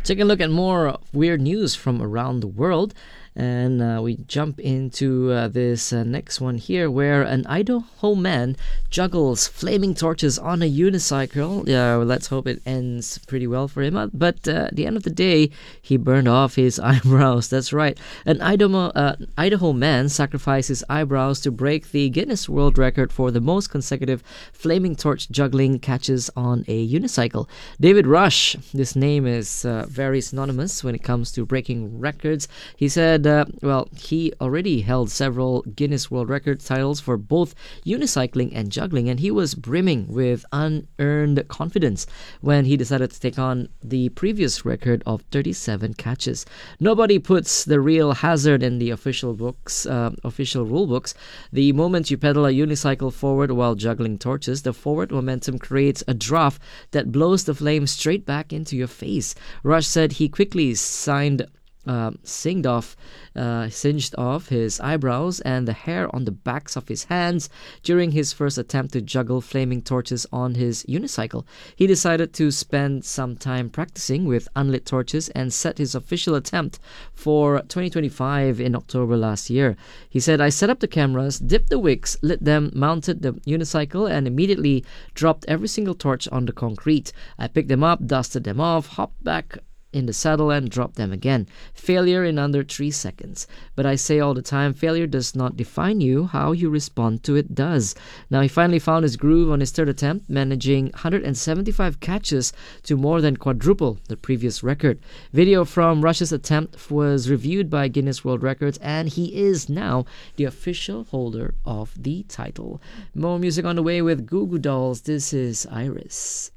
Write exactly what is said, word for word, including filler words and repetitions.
Take a look at more weird news from around the world. And uh, we jump into uh, this uh, next one here, where an Idaho man juggles flaming torches on a unicycle. Yeah, well, let's hope it ends pretty well for him. Uh, But uh, at the end of the day, he burned off his eyebrows. That's right. An Idaho, uh, Idaho man sacrificed his eyebrows to break the Guinness World Record for the most consecutive flaming torch juggling catches on a unicycle. David Rush, this name is uh, very synonymous when it comes to breaking records. He said, uh, well, he already held several Guinness World Record titles for both unicycling and juggling, and he was brimming with unearned confidence when he decided to take on the previous record of thirty-seven catches. Nobody puts the real hazard in the official books, uh, official rule books. The moment you pedal a unicycle forward while juggling torches, the forward momentum creates a draft that blows the flame straight back into your face. Rush said he quickly signed uh, singed off, uh, singed off his eyebrows and the hair on the backs of his hands during his first attempt to juggle flaming torches on his unicycle. He decided to spend some time practicing with unlit torches and set his official attempt for twenty twenty-five in October last year. He said, "I set up the cameras, dipped the wicks, lit them, mounted the unicycle, and immediately dropped every single torch on the concrete. I picked them up, dusted them off, hopped back in the saddle and drop them again. Failure in under three seconds. But I say all the time, failure does not define you. How you respond to it does." Now, he finally found his groove on his third attempt, managing one hundred seventy-five catches to more than quadruple the previous record. Video from Rush's attempt was reviewed by Guinness World Records, and he is now the official holder of the title. More music on the way with Goo Goo Dolls. This is Iris.